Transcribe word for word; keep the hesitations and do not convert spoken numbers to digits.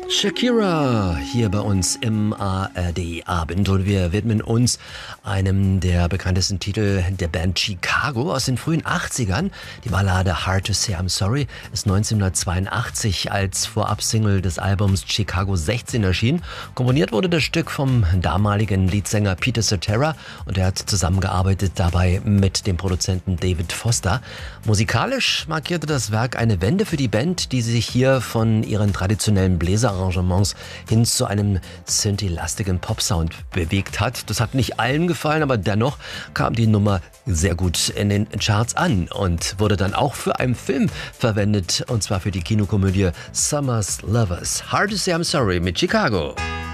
Shakira hier bei uns im A R D-Abend und wir widmen uns einem der bekanntesten Titel der Band Chicago aus den frühen achtzigern. Die Ballade Hard to Say I'm Sorry ist neunzehnhundertzweiundachtzig als Vorabsingle des Albums Chicago sechzehn erschienen. Komponiert wurde das Stück vom damaligen Leadsänger Peter Cetera und er hat zusammengearbeitet dabei mit dem Produzenten David Foster. Musikalisch markierte das Werk eine Wende für die Band, die sich hier von ihren traditionellen Bläser Arrangements hin zu einem synthi-lastigen Popsound bewegt hat. Das hat nicht allen gefallen, aber dennoch kam die Nummer sehr gut in den Charts an und wurde dann auch für einen Film verwendet, und zwar für die Kinokomödie Summer's Lovers. Hard to Say I'm Sorry mit Chicago.